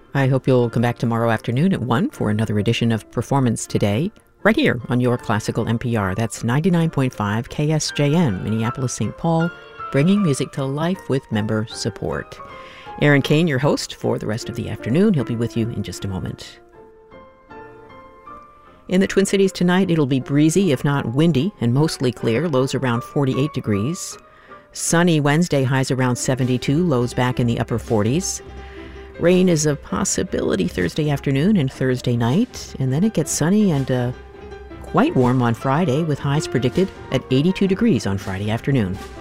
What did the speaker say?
I hope you'll come back tomorrow afternoon at 1 for another edition of Performance Today, right here on your classical NPR. That's 99.5 KSJN, Minneapolis, St. Paul, bringing music to life with member support. Aaron Kane, your host for the rest of the afternoon. He'll be with you in just a moment. In the Twin Cities tonight, it'll be breezy, if not windy, and mostly clear, lows around 48 degrees. Sunny Wednesday, highs around 72, lows back in the upper 40s. Rain is a possibility Thursday afternoon and Thursday night, and then it gets sunny and quite warm on Friday, with highs predicted at 82 degrees on Friday afternoon.